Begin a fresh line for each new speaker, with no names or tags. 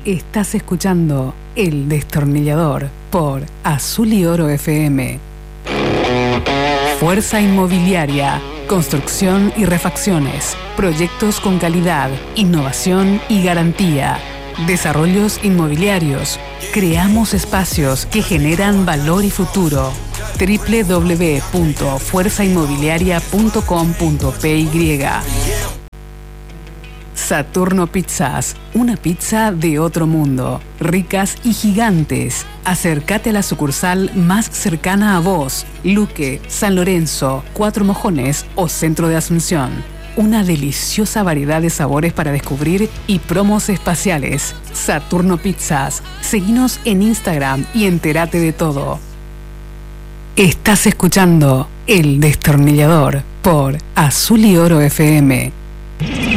Estás escuchando El Destornillador por Azul y Oro FM. Fuerza Inmobiliaria. Construcción y refacciones. Proyectos con calidad, innovación y garantía. Desarrollos inmobiliarios. Creamos espacios que generan valor y futuro. www.fuerzainmobiliaria.com.py. Saturno Pizzas, una pizza de otro mundo, ricas y gigantes. Acércate a la sucursal más cercana a vos, Luque, San Lorenzo, Cuatro Mojones o Centro de Asunción. Una deliciosa variedad de sabores para descubrir y promos espaciales. Saturno Pizzas. Seguinos en Instagram y entérate de todo. Estás escuchando El Destornillador por Azul y Oro FM.